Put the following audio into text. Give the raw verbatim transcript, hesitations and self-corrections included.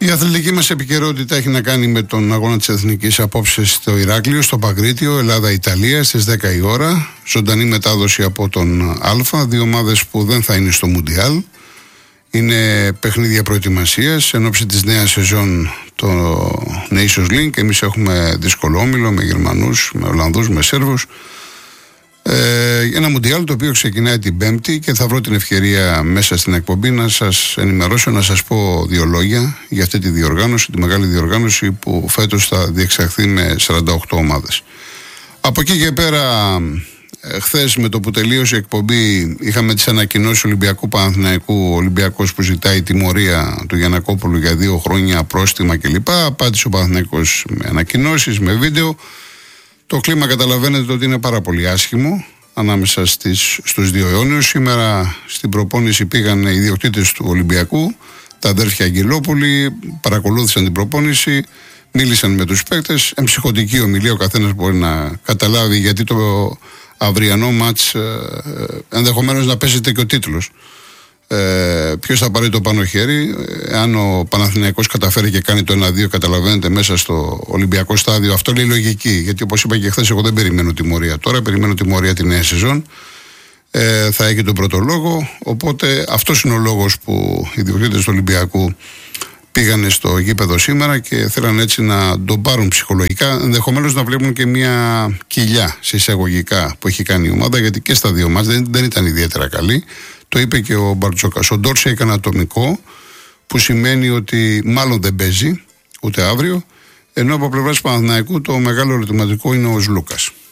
Η αθλητική μας επικαιρότητα έχει να κάνει με τον αγώνα της Εθνικής απόψε στο Ηράκλειο, στο Παγκρίτιο, Ελλάδα-Ιταλία στις δέκα η ώρα. Ζωντανή μετάδοση από τον Α, δύο ομάδες που δεν θα είναι στο Μουντιάλ. Είναι παιχνίδια προετοιμασίας εν ώψη της νέας σεζόν το Nations League. Εμείς έχουμε δύσκολο όμιλο με Γερμανούς, με Ολλανδούς, με Σέρβους. Ε, ένα Μουντιάλ το οποίο ξεκινάει την Πέμπτη και θα βρω την ευκαιρία μέσα στην εκπομπή να σας ενημερώσω, να σας πω δύο λόγια για αυτή τη διοργάνωση, τη μεγάλη διοργάνωση που φέτος θα διεξαχθεί με σαράντα οκτώ ομάδες. Από εκεί και πέρα, χθες με το που τελείωσε η εκπομπή, είχαμε τις ανακοινώσεις Ολυμπιακού Παναθηναϊκού. Ο Ολυμπιακός που ζητάει τιμωρία του Γιαννακόπουλου για δύο χρόνια, πρόστιμα κλπ. Απάντησε ο Παναθηναϊκός με ανακοινώσεις, με βίντεο. Το κλίμα καταλαβαίνετε ότι είναι πάρα πολύ άσχημο ανάμεσα στις, στους δύο αιώνιους. Σήμερα στην προπόνηση πήγαν οι ιδιοκτήτες του Ολυμπιακού, τα αδέρφια Αγγελόπουλοι, παρακολούθησαν την προπόνηση, μίλησαν με τους παίκτες. Εμψυχωτική ομιλία, ο καθένας μπορεί να καταλάβει γιατί το αυριανό μάτς ε, ενδεχομένως να πέσετε και ο τίτλος. Ε, ποιος θα πάρει το πάνω χέρι. Αν ο Παναθηναϊκός καταφέρει και κάνει το ένα δύο, καταλαβαίνετε, μέσα στο Ολυμπιακό στάδιο, αυτό λέει λογική. Γιατί όπως είπα και χθες, εγώ δεν περιμένω τιμωρία τώρα, περιμένω τιμωρία τη νέα σεζόν. Ε, θα έχει τον πρώτο λόγο. Οπότε αυτός είναι ο λόγος που οι ιδιοκτήτες του Ολυμπιακού πήγανε στο γήπεδο σήμερα και θέλαν έτσι να τον πάρουν ψυχολογικά. Ενδεχομένως να βλέπουν και μια κοιλιά σε εισαγωγικά που έχει κάνει η ομάδα, γιατί και στα δύο μας δεν, δεν ήταν ιδιαίτερα καλή. Το είπε και ο Μπαρτζόκας. Ο Ντόρση έκανε ατομικό, που σημαίνει ότι μάλλον δεν παίζει ούτε αύριο. Ενώ από πλευράς Παναθηναϊκού το μεγάλο ερωτηματικό είναι ο Σλούκας.